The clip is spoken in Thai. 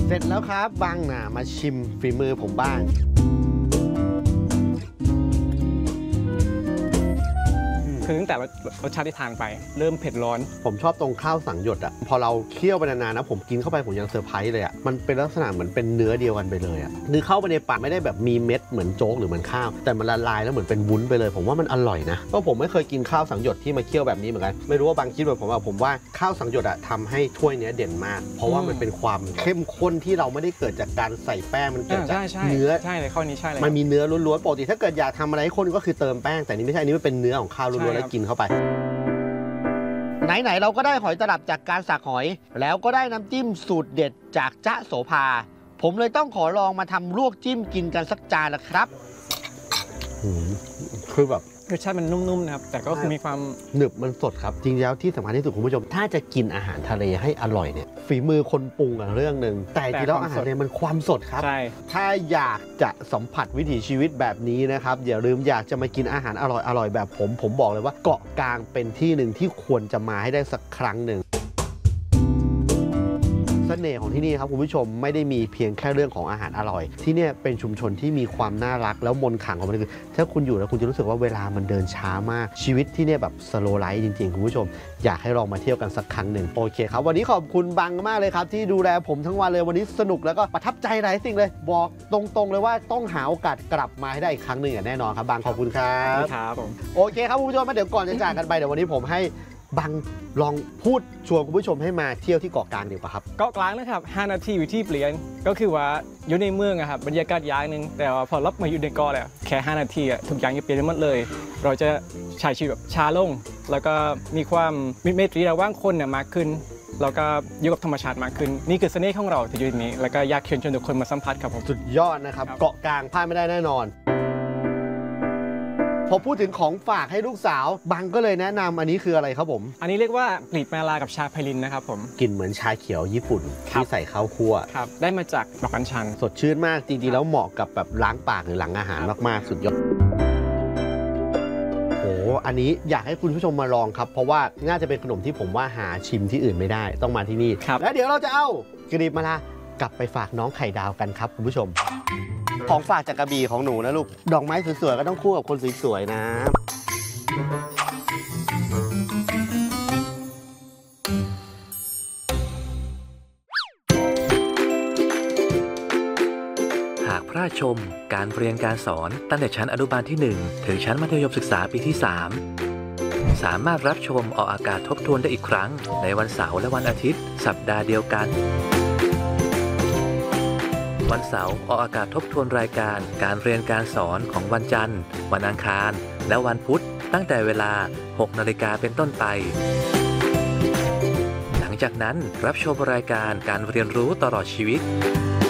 เสร็จแล้วครับบางหนามาชิมฝีมือผมบ้างคือตั้งแต่รสชาติที่ทานไปเริ่มเผ็ดร้อนผมชอบตรงข้าวสังหยดอ่ะพอเราเคี่ยวไปนานๆนะผมกินเข้าไปผมยังเซอร์ไพรส์เลยอ่ะมันเป็นลักษณะเหมือนเป็นเนื้อเดียวกันไปเลยอ่ะคือเข้าไปในปากไม่ได้แบบมีเม็ดเหมือนโจ๊กหรือเหมือนข้าวแต่มันละลายแล้วเหมือนเป็นวุ้นไปเลยผมว่ามันอร่อยนะเพราะผมไม่เคยกินข้าวสังหยดที่มาเคี่ยวแบบนี้เหมือนกันไม่รู้ว่าบางคิดแบบผมว่าข้าวสังหยดอ่ะทำให้ถ้วยเนี้ยเด่นมากเพราะว่ามันเป็นความเข้มข้นที่เราไม่ได้เกิดจากการใส่แป้งมันเกิดจากเนื้อใช่เลยข้อนี้ใช่เลยมันมีเนื้อล้วนๆปกติถ้าเกิดอยากทำอะไรให้ข้นก็คือเติมแป้งแต่นี่ไม่ใช่อันนี้มันเป็นเนื้อของข้าวล้วนๆแล้วกินเข้าไปไหนๆเราก็ได้หอยตลับจากการสักหอยแล้วก็ได้น้ำจิ้มสูตรเด็ดจากจ๊ะโสภาผมเลยต้องขอลองมาทำลวกจิ้มกินกันสักจานละครับคือแบบรสชาติมันนุ่มๆนะครับแต่ก็คือมีความหนึบมันสดครับจริงแล้วที่สำคัญที่สุดคุณผู้ชมถ้าจะกินอาหารทะเลให้อร่อยเนี่ยฝีมือคนปรุงเรื่องหนึ่งแต่จริงแล้วอาหารทะเลมันความสดครับถ้าอยากจะสัมผัสวิถีชีวิตแบบนี้นะครับอย่าลืมอยากจะมากินอาหารอร่อยแบบผมบอกเลยว่าเกาะกลางเป็นที่หนึ่งที่ควรจะมาให้ได้สักครั้งหนึ่งเสน่ห์ของที่นี่ครับคุณผู้ชมไม่ได้มีเพียงแค่เรื่องของอาหารอร่อยที่นี่เป็นชุมชนที่มีความน่ารักแล้วมนต์ขลังของมันคือถ้าคุณอยู่แล้วคุณจะรู้สึกว่าเวลามันเดินช้ามากชีวิตที่นี่แบบสโลว์ไลฟ์จริงๆคุณผู้ชมอยากให้ลองมาเที่ยวกันสักครั้งหนึ่งโอเคครับวันนี้ขอบคุณบังมากเลยครับที่ดูแลผมทั้งวันเลยวันนี้สนุกแล้วก็ประทับใจหลายสิ่งเลยบอกตรงๆเลยว่าต้องหาโอกาสกลับมาให้ได้อีกครั้งหนึ่งอย่างแน่นอนครับบังขอบคุณครับครับผมโอเคครับคุณผู้ชมมาเดี๋ยวก่อนจะจากกันไปเดี๋ยววันนี้ผมให้บังลองพูดชวนคุณผู้ชมให้มาเที่ยวที่เกาะกลางดีกว่าครับเกาะกลางนะครับ5 นาทีวิธีเปลี่ยนก็คือว่าอยู่ในเมืองครับบรรยากาศย้ายนึงแต่ว่าพอรับมาอยู่ในเกาะแล้วแค่5 นาทีทุกอย่างจะเปลี่ยนหมดเลยเราจะใช้ชีวิตแบบช้าลงแล้วก็มีความมิตรไมตรีระหว่างคนเนี่ยมากขึ้นแล้วก็อยู่กับธรรมชาติมากขึ้นนี่คือเสน่ห์ของเราที่อยู่ที่นี้แล้วก็อยากเชิญชวนทุกคนมาสัมผัสครับผมสุดยอดนะครับเกาะกลางพลาดไม่ได้แน่นอนพอพูดถึงของฝากให้ลูกสาวบังก็เลยแนะนำอันนี้คืออะไรครับผมอันนี้เรียกว่ากลีบมาลากับชาไพลินนะครับผมกลิ่นเหมือนชาเขียวญี่ปุ่นที่ใส่ข้าวคั่วครับได้มาจากดอกกัญชันสดชื่นมากจริงๆแล้วเหมาะกับแบบล้างปากหรือหลังอาหารมากๆสุดยอดโอ้อันนี้อยากให้คุณผู้ชมมาลองครับเพราะว่าน่าจะเป็นขนมที่ผมว่าหาชิมที่อื่นไม่ได้ต้องมาที่นี่แล้วเดี๋ยวเราจะเอากลีบมาลากลับไปฝากน้องไข่ดาวกันครับคุณผู้ชมของฝากจากกระบี่ของหนูนะลูกดอกไม้สวยๆก็ต้องคู่กับคนสวยๆนะหากพลาดชมการเรียนการสอนตั้งแต่ชั้นอนุบาลที่1ถึงชั้นมัธยมศึกษาปีที่3สามารถรับชมออกอากาศทบทวนได้อีกครั้งในวันเสาร์และวันอาทิตย์สัปดาห์เดียวกันวันเสาร์ออกอากาศทบทวนรายการการเรียนการสอนของวันจันทร์วันอังคารและวันพุธตั้งแต่เวลา 6 นาฬิกาเป็นต้นไปหลังจากนั้นรับชมรายการการเรียนรู้ตลอดชีวิต